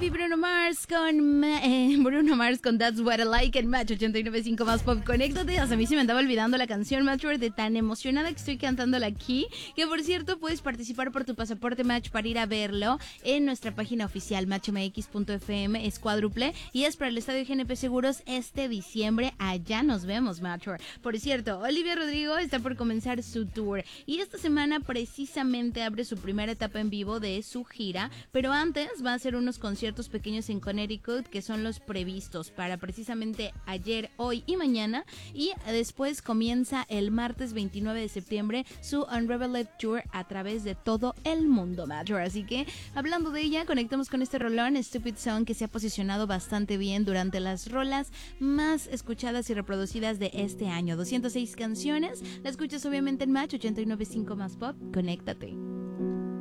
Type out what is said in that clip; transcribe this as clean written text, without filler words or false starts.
Baby, Bruno Mars con That's What I Like en Match 89.5 Más Pop. Conéctate. Hasta a mí se me andaba olvidando la canción Match, de tan emocionada que estoy cantándola aquí. Que por cierto, puedes participar por tu pasaporte Match para ir a verlo en nuestra página oficial matchmx.fm. Es cuádruple y es para el Estadio GNP Seguros este diciembre. Allá nos vemos, Match. Por cierto, Olivia Rodrigo está por comenzar su tour y esta semana precisamente abre su primera etapa en vivo de su gira, pero antes va a hacer unos conciertos pequeños en Connecticut que son los previstos para precisamente ayer, hoy y mañana, y después comienza el martes 29 de septiembre su Unreveled Tour a través de todo el mundo, Major. Así que hablando de ella, conectamos con este rolón Stupid Song que se ha posicionado bastante bien durante las rolas más escuchadas y reproducidas de este año. 206 canciones, la escuchas obviamente en Match 89.5 Más Pop. Conéctate.